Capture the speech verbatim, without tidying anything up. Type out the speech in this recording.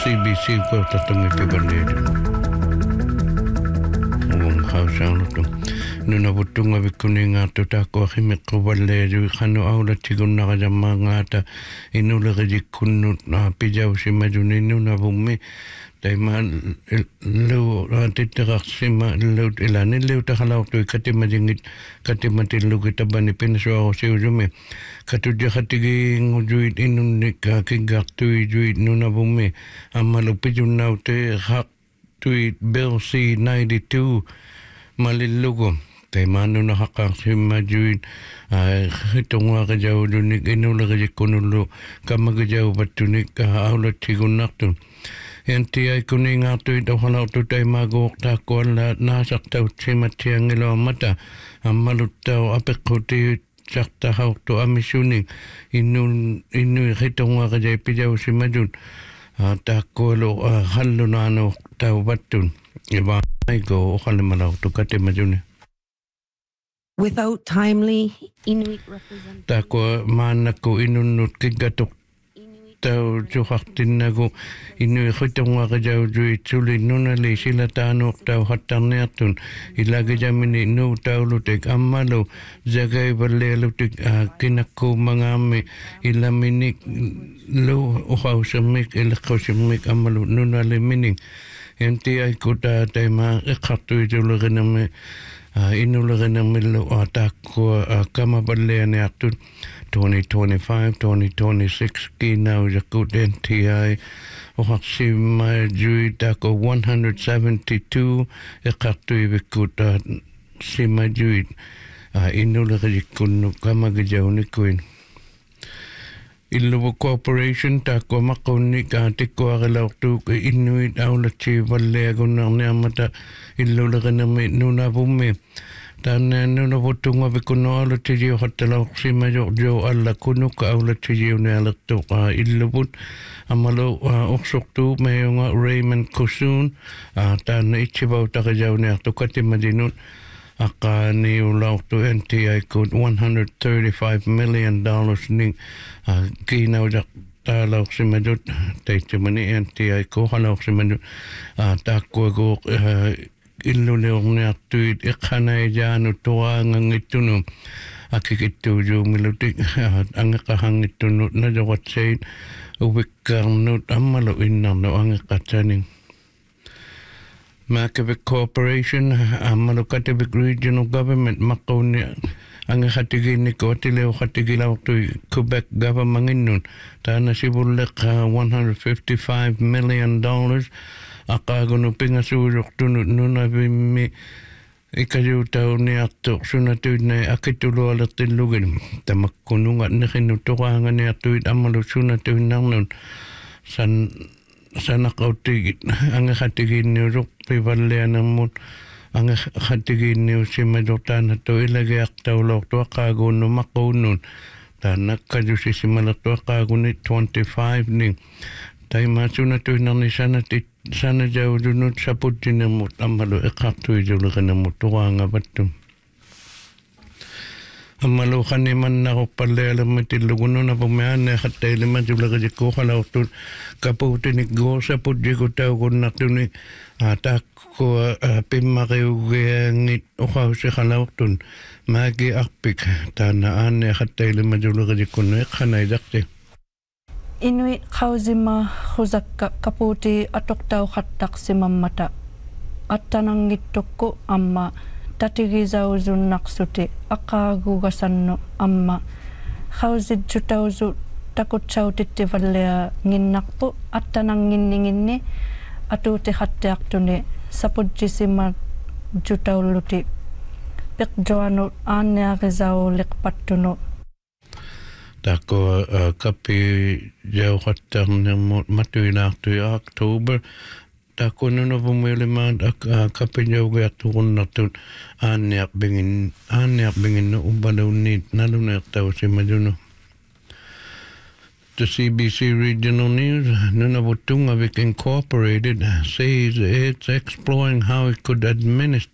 C B C ko tatangi pibalero. Ung hausaunatu. Nuna butunga vikuninga tutako himiko valero khano aula tiguna jamangata inula gikunu na pijau simajuni nuna bumi Taima lu titira sima lu ilani lu tahalau tu katimajingit katimatil kita bani pensua siujume katuja katigi ngujuit inunik kigak tui juit nuna bumi amalu pijunau te hak tuit Bill C ninety-two malilugo Taima nuna hakak sima juit hitungwa kajau dunik inula kajikunulu kamagajau batunik aula tigunaktun Yanti ay kuning ato ito halaw to tayo mag-uok tako na nasak tao simatiyang ilo mata ang malutaw apik ko ti sakta hawak to amisuning inu inu hitong nga kajay pijaw si madun tako lo halo na ano tao batun iba ay ko okalimalaw to kati madun Without timely Inuit representation tako manak ko inunut kigatok tau juhaktin nagu inu khutong wa jau ju chuli nuna le sila tanu tau hatarneatun ilaga jamini no tau lutek amalo jagai balle lutek kinakku mangame ilamini lo uhausamik ilakausamik amalo nuna le mining enti ay kuta tema ikhatu julugana inulugana milo atakko kama balle ne atun twenty twenty-five, twenty twenty-six, Kinau Jakut N T I, Ohaksima Juit ako one hundred seventy-two, Ekatui Vikuta Sima Juit, Inulakikunu Kamagajaw ni Queen. Iluwa Corporation, Tako Makonik, Atiko Agalautu, Inuit Aulachi, Valego Namata, Ilulaganami, Nuna Bume. Dan nuna butunga vikuno ala tijio hatala sima jo jo ala kunu ka ala tijio ne ala to illubut amalo oksoktu mayonga Raymond Kusun dan ichibau takajau ne to kati madinun aka ni ulau to N T I code one hundred thirty-five million dollars ning kina udak tala sima jo taichimani N T I ko hala sima jo takwa go illu leong ne atuit ikhana janu toa ngitunu akikitu jo milutik angakahangitunu na jawat said uwikarnut amalo innarno angakataning Makavik Corporation amalo Katavik Regional Government makawni angakatigin ni ko tileo katigilaw to Quebec government innun tana sibulek one hundred fifty-five million dollars Akagono pingasurok tunut nuna bimi ikayo tao ni ato sunatuid na akitulo alatin lugin tamakunungat na kinutukangan ni atuid amalo sunatuid nang nun san sanakautigit ang katigin ni ruk pivalya ng mun ang katigin ni usimadotan na to ilagay aktaw lok to akagono makunun tanak kayo sisimalat to akagono twenty-five ning tayo masunatuid nang ni sanatit sana jauh dunut saput dinamut amalo ekaktu ijulakan namut tuanga batum amalo kaniman na ko pala alam matiluguno na pumayaan na katay lima julakan jiko kalau tu kaputin go saput jiko tau ko natuni atak ko pimakayugayangit ukaw si kalau tun magi akpik tanaan na katay lima julakan jiko na kanay dakte Inuit kauzima huzakka kaputi atoktau khattak simamata attanang ngittukku amma tatigizau zunnaksuti akagugasanno amma kauzid jutauzu takutchau tittivallea nginnakpu attanang nginninginni atuti khattiaktuni sapujjisima jutauluti pikjoanu aanneagizau liqpattunu Tako kapi jauh hatang na matuina tu October tako nuna bumiliman kapi jauh gaya turun natun aniak bingin aniak bingin no umbalaw ni naluna tao si majuno. The C B C Regional News, Nunavut Incorporated, says it's exploring how it could administer